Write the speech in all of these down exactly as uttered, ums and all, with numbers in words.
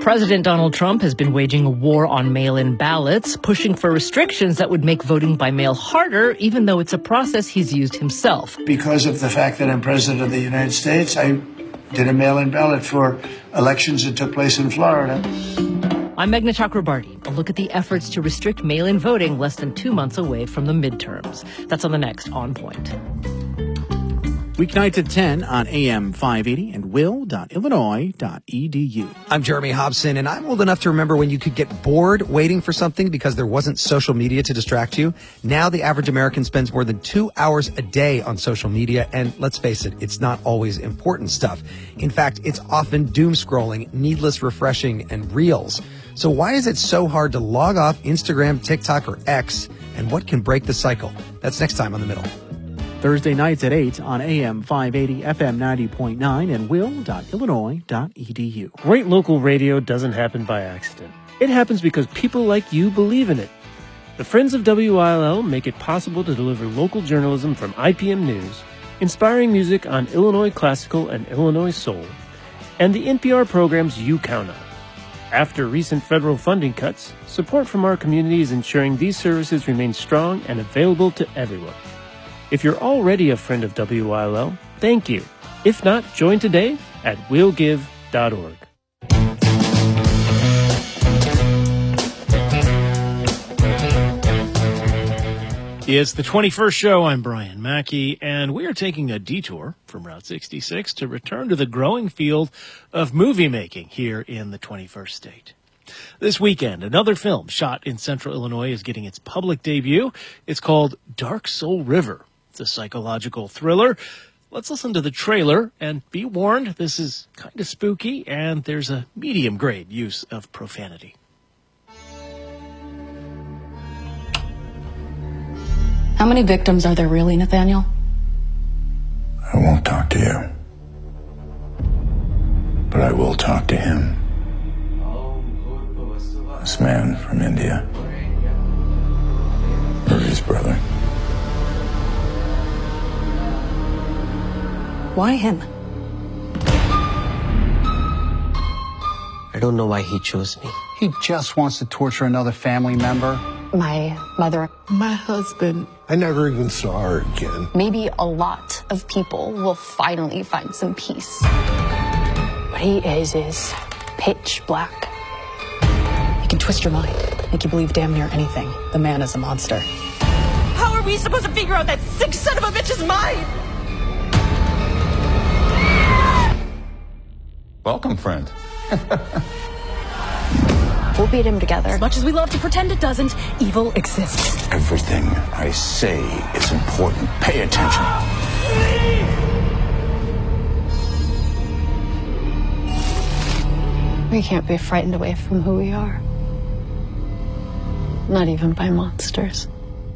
President Donald Trump has been waging a war on mail-in ballots, pushing for restrictions that would make voting by mail harder, even though it's a process he's used himself. Because of the fact that I'm President of the United States, I did a mail-in ballot for elections that took place in Florida. I'm Meghna Chakrabarti. A look at the efforts to restrict mail-in voting less than two months away from the midterms. That's on the next On Point. Weeknights at ten on A M five eighty and will dot illinois dot e d u. I'm Jeremy Hobson, and I'm old enough to remember when you could get bored waiting for something because there wasn't social media to distract you. Now the average American spends more than two hours a day on social media, and let's face it, it's not always important stuff. In fact, it's often doom scrolling, needless refreshing, and reels. So why is it so hard to log off Instagram, TikTok, or X, and what can break the cycle? That's next time on The Middle. Thursday nights at eight on A M five eighty, F M ninety point nine, and will dot illinois dot e d u. Great local radio doesn't happen by accident. It happens because people like you believe in it. The Friends of W I L L make it possible to deliver local journalism from I P M News, inspiring music on Illinois classical and Illinois soul, and the N P R programs you count on. After recent federal funding cuts, support from our community is ensuring these services remain strong and available to everyone. If you're already a friend of W I L L, thank you. If not, join today at we'll give dot org. It's the twenty-first show. I'm Brian Mackey, and we are taking a detour from Route sixty-six to return to the growing field of movie making here in the twenty-first state. This weekend, another film shot in Central Illinois is getting its public debut. It's called Dark Soul River. It's a psychological thriller. Let's listen to the trailer, and be warned, this is kind of spooky, and there's a medium-grade use of profanity. How many victims are there really, Nathaniel? I won't talk to you. But I will talk to him. This man from India. Murray's brother. Why him? I don't know why he chose me. He just wants to torture another family member. My mother. My husband. I never even saw her again. Maybe a lot of people will finally find some peace. What he is is pitch black. He can twist your mind, make you believe damn near anything. The man is a monster. How are we supposed to figure out that sick son of a bitch is mine? Welcome, friend. We'll beat him together. As much as we love to pretend it doesn't, evil exists. Everything I say is important. Pay attention. We can't be frightened away from who we are. Not even by monsters.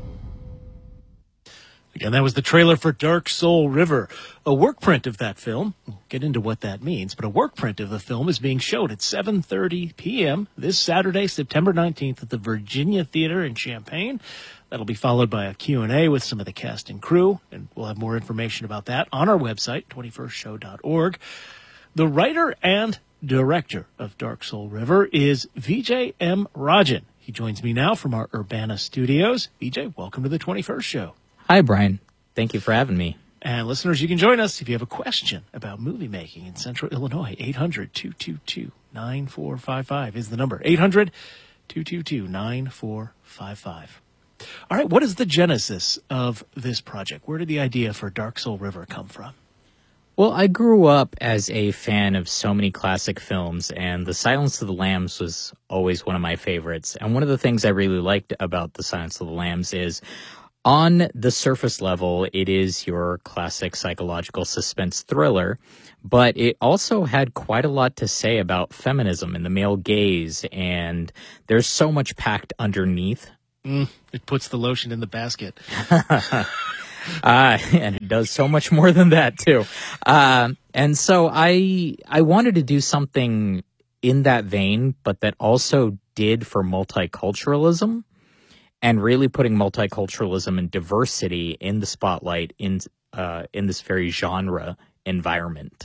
Again, that was the trailer for Dark Soul River, a work print of that film. We'll get into what that means, but a work print of the film is being showed at seven thirty p.m. this Saturday, September nineteenth at the Virginia Theater in Champaign. That'll be followed by a Q and A with some of the cast and crew, and we'll have more information about that on our website, twenty-first show dot org. The writer and director of Dark Soul River is Vijay M. Rajan. He joins me now from our Urbana studios. Vijay, welcome to the twenty-first Show. Hi, Brian. Thank you for having me. And listeners, you can join us if you have a question about movie making in Central Illinois. eight hundred, two two two, nine four five five is the number. eight hundred, two two two, nine four five five. All right, what is the genesis of this project? Where did the idea for Dark Soul River come from? Well, I grew up as a fan of so many classic films, and The Silence of the Lambs was always one of my favorites. And one of the things I really liked about The Silence of the Lambs is, on the surface level, it is your classic psychological suspense thriller, but it also had quite a lot to say about feminism and the male gaze, and there's so much packed underneath. Mm, it puts the lotion in the basket. uh, and it does so much more than that, too. Uh, and so I I wanted to do something in that vein, but that also did for multiculturalism. And really putting multiculturalism and diversity in the spotlight in uh, in this very genre environment.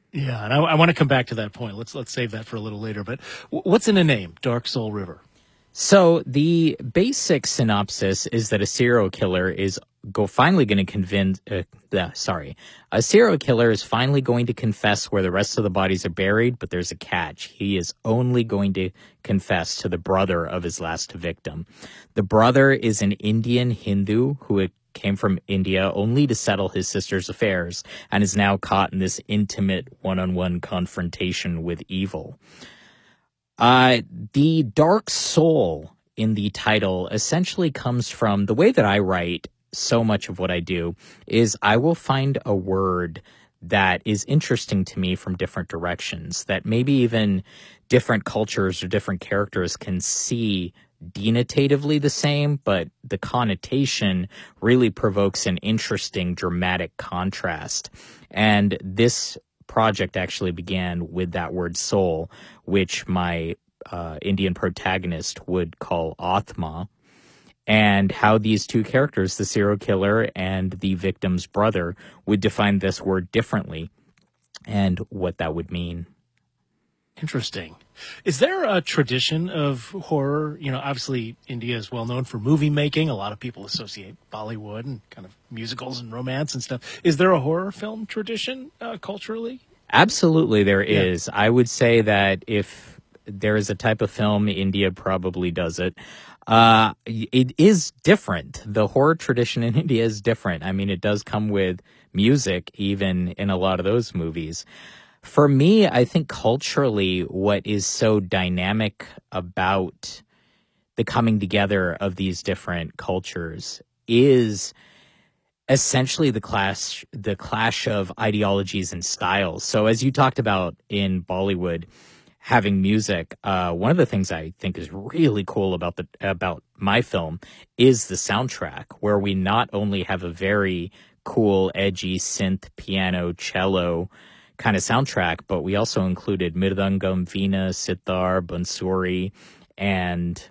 Yeah, and I, I want to come back to that point. Let's let's save that for a little later. But w- what's in a name, Dark Soul River? So the basic synopsis is that a serial killer is go finally going to convince. Uh, uh, sorry, a serial killer is finally going to confess where the rest of the bodies are buried, but there's a catch. He is only going to confess to the brother of his last victim. The brother is an Indian Hindu who came from India only to settle his sister's affairs and is now caught in this intimate one-on-one confrontation with evil. Uh, the dark soul in the title essentially comes from the way that I write so much of what I do is I will find a word that is interesting to me from different directions that maybe even different cultures or different characters can see denotatively the same, but the connotation really provokes an interesting dramatic contrast. And this project actually began with that word soul, which my uh, Indian protagonist would call Atma, and how these two characters, the serial killer and the victim's brother, would define this word differently and what that would mean. Interesting. Is there a tradition of horror? You know, obviously India is well known for movie making. A lot of people associate Bollywood and kind of musicals and romance and stuff. Is there a horror film tradition uh, culturally? Absolutely, there Yeah. is. I would say that if there is a type of film, India probably does it. Uh, it is different. The horror tradition in India is different. I mean, it does come with music, even in a lot of those movies. For me, I think culturally, what is so dynamic about the coming together of these different cultures is essentially the clash, the clash of ideologies and styles. So as you talked about in Bollywood, having music, uh, one of the things I think is really cool about the about my film is the soundtrack, where we not only have a very cool, edgy synth, piano, cello kind of soundtrack, but we also included mridangam, veena, sitar, bansuri, and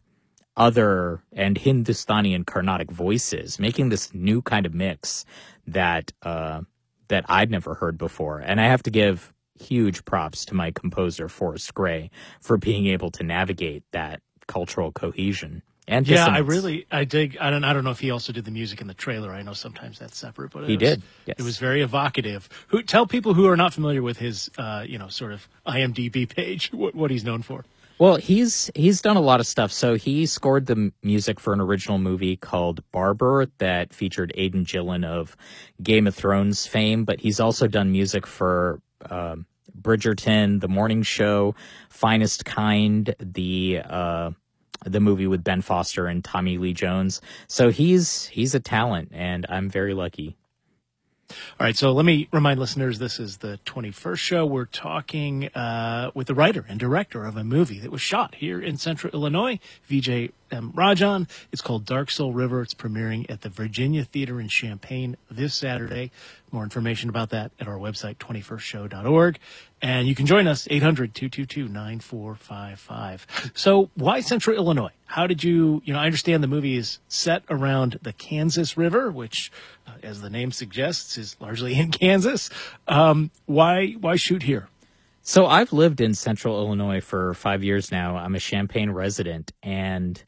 other and Hindustani and Carnatic voices, making this new kind of mix that uh, that I'd never heard before. And I have to give huge props to my composer, Forrest Gray, for being able to navigate that cultural cohesion. And yeah, dissonance. I really, I dig, I don't, I don't know if he also did the music in the trailer. I know sometimes that's separate, but it He was, did, yes. It was very evocative. Who, tell people who are not familiar with his, uh, you know, sort of I M D B page, what, what he's known for. Well, he's he's done a lot of stuff. So he scored the m- music for an original movie called Barber that featured Aidan Gillen of Game of Thrones fame, but he's also done music for um, Bridgerton, The Morning Show, Finest Kind, the uh, the movie with Ben Foster and Tommy Lee Jones. So he's he's a talent, and I'm very lucky. All right, so let me remind listeners, this is the twenty-first show. We're talking uh, with the writer and director of a movie that was shot here in Central Illinois, Vijay M. Rajan. It's called Dark Soul River. It's premiering at the Virginia Theater in Champaign this Saturday. More information about that at our website, twenty-first show dot org. And you can join us, eight hundred, two two two, nine four five five. So why Central Illinois? How did you, you know, I understand the movie is set around the Kansas River, which, uh, as the name suggests, is largely in Kansas. Um, why, why shoot here? So I've lived in Central Illinois for five years now. I'm a Champaign resident, and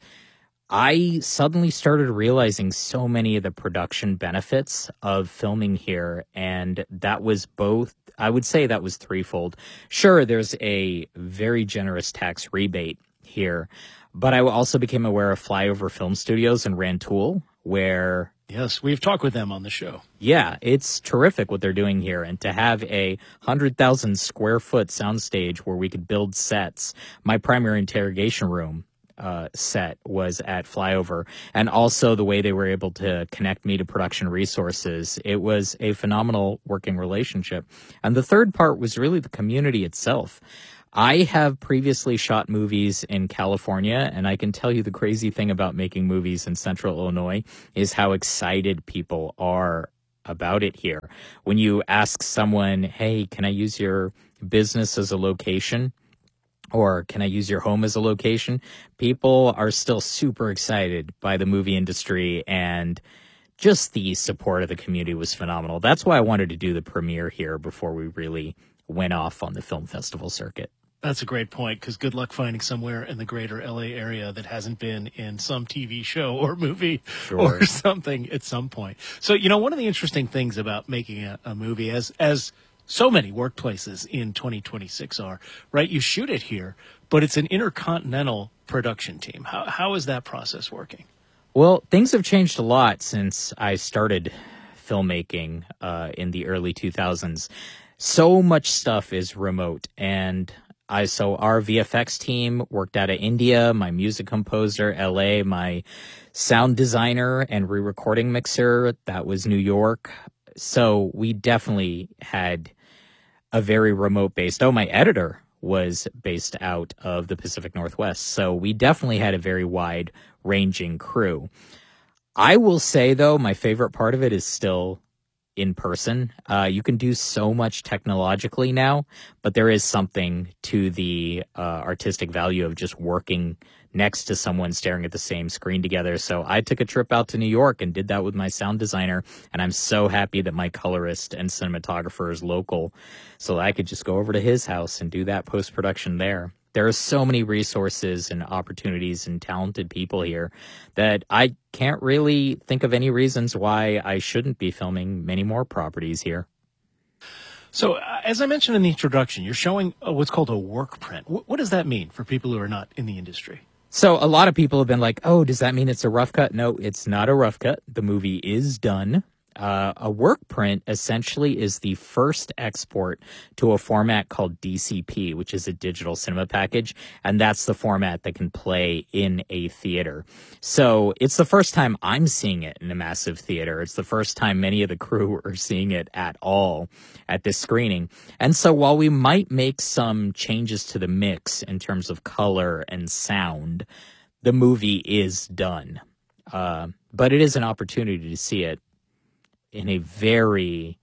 I suddenly started realizing so many of the production benefits of filming here, and that was both, I would say that was threefold. Sure, there's a very generous tax rebate here, but I also became aware of Flyover Film Studios in Rantoul, where... Yes, we've talked with them on the show. Yeah, it's terrific what they're doing here. And to have a one hundred thousand square foot soundstage where we could build sets. My primary interrogation room uh, set was at Flyover. And also the way they were able to connect me to production resources. It was a phenomenal working relationship. And the third part was really the community itself. I have previously shot movies in California, and I can tell you the crazy thing about making movies in Central Illinois is how excited people are about it here. When you ask someone, hey, can I use your business as a location? Or can I use your home as a location? People are still super excited by the movie industry, and just the support of the community was phenomenal. That's why I wanted to do the premiere here before we really went off on the film festival circuit. That's a great point, because good luck finding somewhere in the greater L A area that hasn't been in some T V show or movie Sure. or something at some point. So, you know, one of the interesting things about making a, a movie, as as so many workplaces in twenty twenty-six are, right? You shoot it here, but it's an intercontinental production team. How How is that process working? Well, things have changed a lot since I started filmmaking uh, in the early two thousands. So much stuff is remote, and I so our V F X team worked out of India, my music composer, L A, my sound designer and re-recording mixer, that was New York. So we definitely had a very remote based. Oh, my editor was based out of the Pacific Northwest. So we definitely had a very wide ranging crew. I will say, though, my favorite part of it is still in person. Uh, you can do so much technologically now, but there is something to the uh, artistic value of just working next to someone staring at the same screen together. So I took a trip out to New York and did that with my sound designer, and I'm so happy that my colorist and cinematographer is local, so I could just go over to his house and do that post-production there. There are so many resources and opportunities and talented people here that I can't really think of any reasons why I shouldn't be filming many more properties here. So, uh, as I mentioned in the introduction, you're showing uh, what's called a work print. W- what does that mean for people who are not in the industry? So a lot of people have been like, oh, does that mean it's a rough cut? No, it's not a rough cut. The movie is done. Uh, a work print essentially is the first export to a format called D C P, which is a digital cinema package, and that's the format that can play in a theater. So it's the first time I'm seeing it in a massive theater. It's the first time many of the crew are seeing it at all at this screening. And so while we might make some changes to the mix in terms of color and sound, the movie is done. Uh, but it is an opportunity to see it in a very,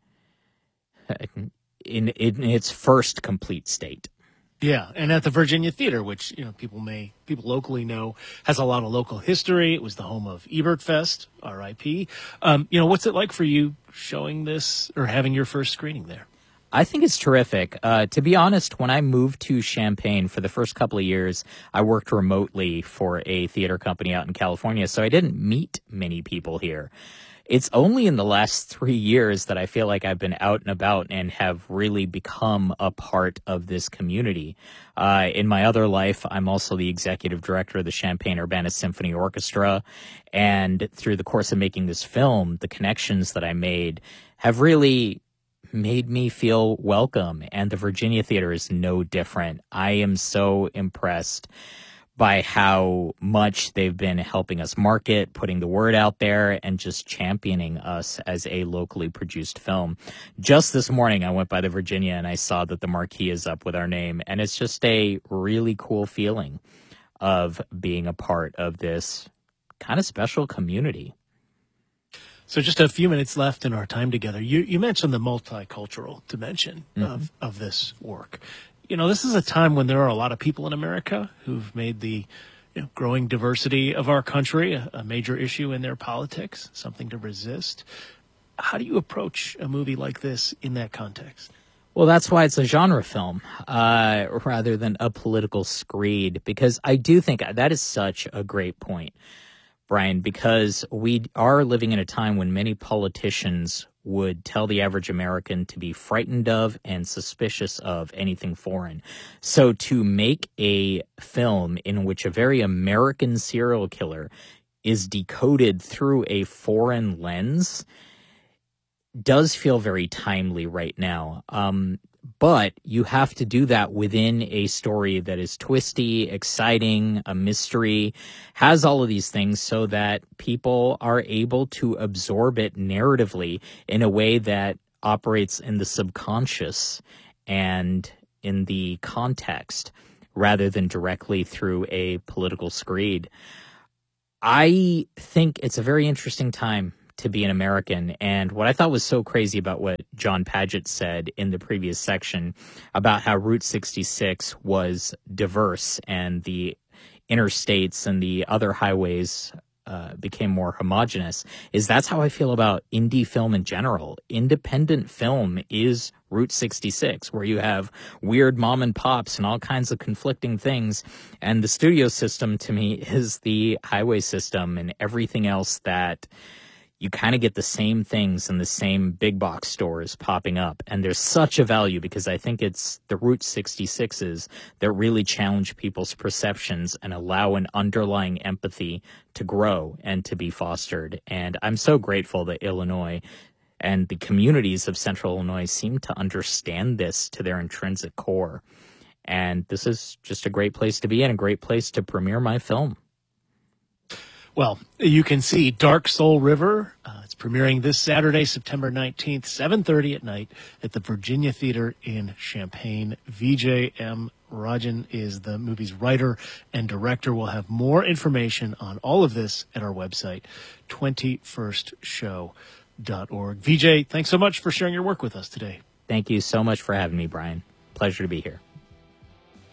in, in its first complete state. Yeah, and at the Virginia Theater, which, you know, people may, people locally know, has a lot of local history. It was the home of Ebert Fest, R I P Um, you know, what's it like for you showing this or having your first screening there? I think it's terrific. Uh, to be honest, when I moved to Champaign for the first couple of years, I worked remotely for a theater company out in California, so I didn't meet many people here. It's only in the last three years that I feel like I've been out and about and have really become a part of this community. Uh, in my other life, I'm also the executive director of the Champaign-Urbana Symphony Orchestra. And through the course of making this film, the connections that I made have really made me feel welcome. And the Virginia Theater is no different. I am so impressed by how much they've been helping us market, putting the word out there, and just championing us as a locally produced film. Just this morning, I went by the Virginia and I saw that the marquee is up with our name, and it's just a really cool feeling of being a part of this kind of special community. So just a few minutes left in our time together. You, you mentioned the multicultural dimension mm-hmm. of, of this work. You know, this is a time when there are a lot of people in America who've made the you know, growing diversity of our country a, a major issue in their politics, something to resist. How do you approach a movie like this in that context? Well, that's why it's a genre film uh, rather than a political screed, because I do think that is such a great point, Brian, because we are living in a time when many politicians would tell the average American to be frightened of and suspicious of anything foreign. So to make a film in which a very American serial killer is decoded through a foreign lens does feel very timely right now. Um, but you have to do that within a story that is twisty, exciting, a mystery, has all of these things so that people are able to absorb it narratively in a way that operates in the subconscious and in the context rather than directly through a political screed. I think it's a very interesting time to be an American. And what I thought was so crazy about what John Padgett said in the previous section about how Route sixty-six was diverse and the interstates and the other highways uh, became more homogenous, is that's how I feel about indie film in general. Independent film is Route sixty-six, where you have weird mom and pops and all kinds of conflicting things. And the studio system, to me, is the highway system and everything else that you kind of get the same things in the same big box stores popping up. And there's such a value because I think it's the Route sixty-sixes that really challenge people's perceptions and allow an underlying empathy to grow and to be fostered. And I'm so grateful that Illinois and the communities of Central Illinois seem to understand this to their intrinsic core. And this is just a great place to be and a great place to premiere my film. Well, you can see Dark Soul River. Uh, it's premiering this Saturday, September nineteenth, seven thirty at night at the Virginia Theater in Champaign. V J M. Rajan is the movie's writer and director. We'll have more information on all of this at our website, twenty-first show dot org. V J, thanks so much for sharing your work with us today. Thank you so much for having me, Brian. Pleasure to be here.